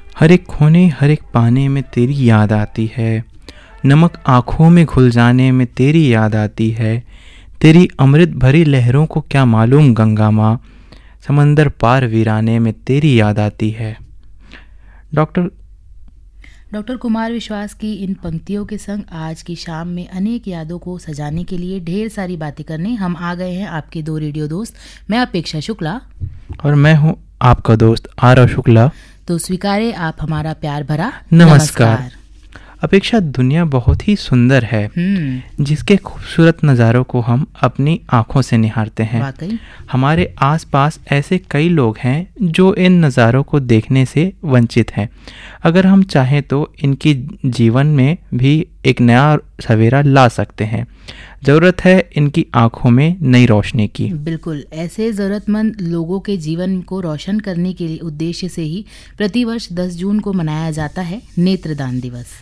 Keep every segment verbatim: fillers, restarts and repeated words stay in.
हर एक खोने हर एक पाने में तेरी याद आती है, नमक आँखों में घुल जाने में तेरी याद आती है। तेरी अमृत भरी लहरों को क्या मालूम गंगा माँ, समंदर पार वीराने में तेरी याद आती है। डॉक्टर डॉक्टर कुमार विश्वास की इन पंक्तियों के संग आज की शाम में अनेक यादों को सजाने के लिए ढेर सारी बातें करने हम आ गए हैं आपके दो रेडियो दोस्त, मैं अपेक्षा शुक्ला और मैं हूँ आपका दोस्त आरव शुक्ला। तो स्वीकारे आप हमारा प्यार भरा नमस्कार, नमस्कार। अपेक्षा, दुनिया बहुत ही सुंदर है जिसके खूबसूरत नज़ारों को हम अपनी आँखों से निहारते हैं। वाकई हमारे आसपास ऐसे कई लोग हैं जो इन नज़ारों को देखने से वंचित हैं। अगर हम चाहें तो इनकी जीवन में भी एक नया सवेरा ला सकते हैं। ज़रूरत है इनकी आँखों में नई रोशनी की। बिल्कुल, ऐसे ज़रूरतमंद लोगों के जीवन को रोशन करने के लिए उद्देश्य से ही प्रतिवर्ष दस जून को मनाया जाता है नेत्रदान दिवस,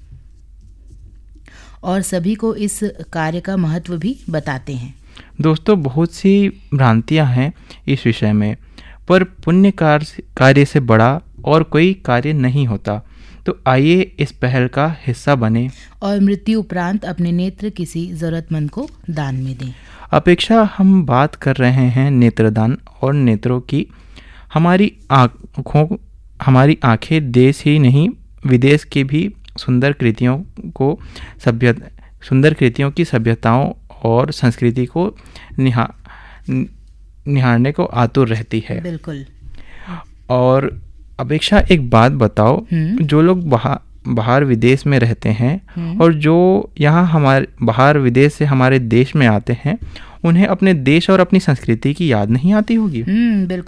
और सभी को इस कार्य का महत्व भी बताते हैं। दोस्तों, बहुत सी भ्रांतियां हैं इस विषय में, पर पुण्य कार्य कार्य से बड़ा और कोई कार्य नहीं होता। तो आइए इस पहल का हिस्सा बने और मृत्यु उपरांत अपने नेत्र किसी ज़रूरतमंद को दान में दें। अपेक्षा, हम बात कर रहे हैं नेत्रदान और नेत्रों की। हमारी आँखों हमारी आँखें देश ही नहीं विदेश की भी सुंदर कृतियों को सभ्य सुंदर कृतियों की सभ्यताओं और संस्कृति को निहा निहारने को आतुर रहती है। बिल्कुल। और अपेक्षा, एक बात बताओ, जो लोग बाहर बाहर विदेश में रहते हैं और जो यहाँ हमारे बाहर विदेश से हमारे देश में आते हैं, उन्हें अपने देश और अपनी संस्कृति की याद नहीं आती होगी? हम्म बिल्कुल।